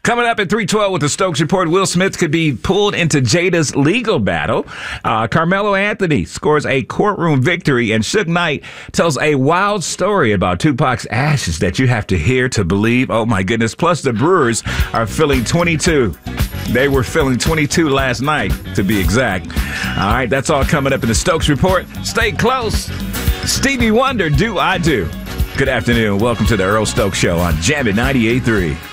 Coming up at 3:12 with the Stokes Report, Will Smith could be pulled into Jada's legal battle. Carmelo Anthony scores a courtroom victory, and Suge Knight tells a wild story about Tupac's ashes that you have to hear to believe. Oh, my goodness. Plus, the Brewers are feeling 22. They were feeling 22 last night, to be exact. All right, that's all coming up in the Stokes Report. Stay close. Stevie Wonder, Do I Do. Good afternoon. Welcome to the Earl Stokes Show on Jam at 98.3.